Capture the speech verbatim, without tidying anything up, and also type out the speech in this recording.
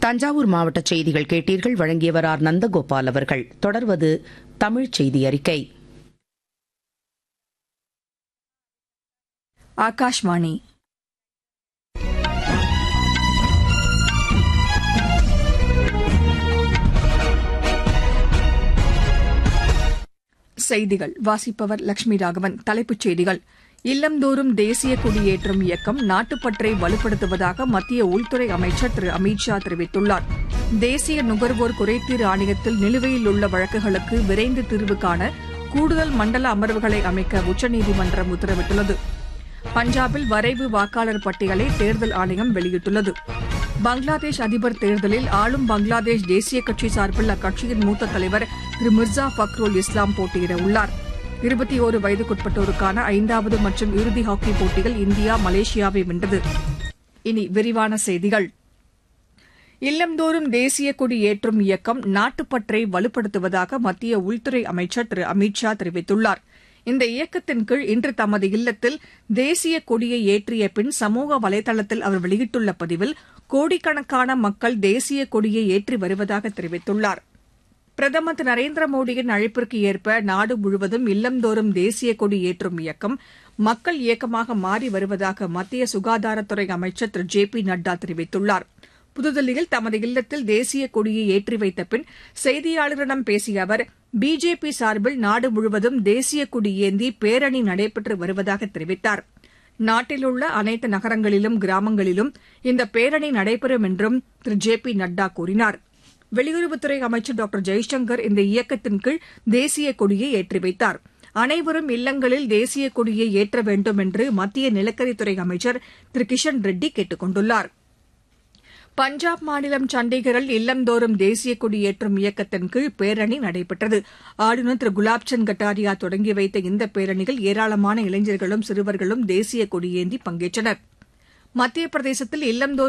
தஞ்சாவூர் மாவட்ட செய்திகள் கேட்டீர்கள். வழங்கியவர் ஆர் நந்தகோபால் அவர்கள். தொடர்வது தமிழ் செய்தி அறிக்கை. ஆகாஷ்வாணி. செய்திகள் வாசிப்பவர் லட்சுமி ராகவன். தலைப்புச் செய்திகள்: இல்லந்தோறும் தேசிய கொடியேற்றும் இயக்கம் நாட்டுப்பற்றை வலுப்படுத்துவதாக மத்திய உள்துறை அமைச்சர் திரு அமித் ஷா தெரிவித்துள்ளார். தேசிய நுகர்வோர் குறைதீர் ஆணையத்தில் நிலுவையில் உள்ள வழக்குகளுக்கு விரைந்து தீர்வு காண கூடுதல் மண்டல அமர்வுகளை அமைக்க உச்சநீதிமன்றம் உத்தரவிட்டுள்ளது. பஞ்சாபில் வரைவு வாக்காளர் பட்டியலை தேர்தல் ஆணையம் வெளியிட்டுள்ளது. பங்களாதேஷ் அதிபர் தேர்தலில் ஆளும் பங்களாதேஷ் தேசிய கட்சி சார்பில் அக்கட்சியின் மூத்த தலைவர் திரு மிர்சா ஃபக்ருல் இஸ்லாம் போட்டியிட உள்ளார். இருபத்தி ஒரு வயதுக்குட்பட்டோருக்கான ஐந்தாவது மற்றும் இறுதி ஹாக்கி போட்டியில் இந்தியா மலேசியாவை வென்றது. இனி விரிவான செய்திகள். இல்லந்தோறும் தேசிய கொடி ஏற்றும் இயக்கம் நாட்டுப்பற்றை வலுப்படுத்துவதாக மத்திய உள்துறை அமைச்சர் திரு அமித் ஷா தெரிவித்துள்ளார். இந்த இயக்கத்தின் கீழ் இன்று தமது இல்லத்தில் தேசிய கொடியை ஏற்றிய பின் சமூக வலைதளத்தில் அவர் வெளியிட்டுள்ள பதிவில் கோடிக்கணக்கான மக்கள் தேசிய கொடியை ஏற்றி வருவதாக தெரிவித்துள்ளார். பிரதமர் திரு நரேந்திர மோடியின் அழைப்பிற்கு ஏற்ப நாடு முழுவதும் இல்லந்தோறும் தேசிய கொடி ஏற்றும் இயக்கம் மக்கள் இயக்கமாக மாறி வருவதாக மத்திய சுகாதாரத்துறை அமைச்சர் திரு ஜே பி நட்டா தெரிவித்துள்ளார். புதுதில்லியில் தமது இல்லத்தில் தேசிய கொடியை ஏற்றி வைத்த பின் செய்தியாளர்களிடம் பேசிய அவர், பிஜேபி சார்பில் நாடு முழுவதும் தேசிய கொடி ஏந்தி பேரணி நடைபெற்று வருவதாக தெரிவித்தார். நாட்டில் உள்ள அனைத்து நகரங்களிலும் கிராமங்களிலும் இந்த பேரணி நடைபெறும் என்றும் திரு ஜே பி நட்டா கூறினார். வெளியுறவுத்துறை அமைச்சர் டாக்டர் ஜெய்சங்கர் இந்த இயக்கத்தின் கீழ் தேசிய கொடியை ஏற்றி வைத்தார். அனைவரும் இல்லங்களில் தேசிய கொடியை ஏற்ற வேண்டும் என்று மத்திய நிலக்கரித்துறை அமைச்சர் திரு கிஷன் ரெட்டி கேட்டுக் கொண்டுள்ளார். பஞ்சாப் மாநிலம் சண்டிகரில் இல்லந்தோறும் தேசிய கொடி ஏற்றும் இயக்கத்தின் கீழ் பேரணி நடைபெற்றது. ஆளுநர் திரு குலாப்சந்த் கட்டாரியா தொடங்கி வைத்த இந்த பேரணியில் ஏராளமான இளைஞர்களும் சிறுவர்களும் தேசிய கொடியேந்தி பங்கேற்றனர். மத்திய பிரதேசத்தில் இல்லந்தோறும்